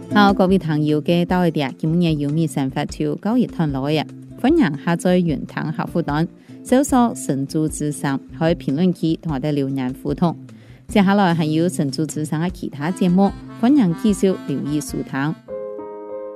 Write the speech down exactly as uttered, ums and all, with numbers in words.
好，各位朋友嘅到一啲今日有米生活就告一段落嘅，歡迎下載原堂客戶端，搜索神州之聲，可以評論區同我哋留言互動。接下來還有神州之聲嘅其他節目，歡迎繼續留意收聽。